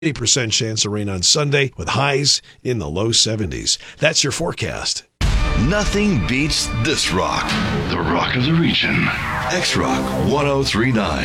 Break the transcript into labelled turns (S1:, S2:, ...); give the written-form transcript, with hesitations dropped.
S1: 80% chance of rain on Sunday with highs in the low 70s. That's your forecast.
S2: Nothing beats this rock. The rock of the region. X-Rock 1039.